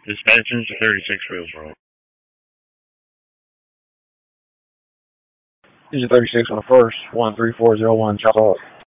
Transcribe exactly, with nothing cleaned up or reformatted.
Dispatchers to thirty-six Wheelsboro. These are thirty-six on the first, one three four zero one, chop off.